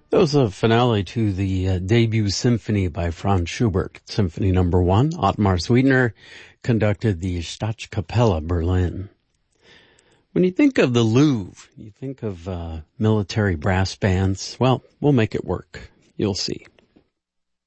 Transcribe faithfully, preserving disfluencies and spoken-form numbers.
That was a finale to the uh, debut symphony by Franz Schubert, Symphony Number One. Ottmar Sweetner conducted the Staatskapelle Berlin. When you think of the Louvre, you think of uh, military brass bands. Well, we'll make it work. You'll see.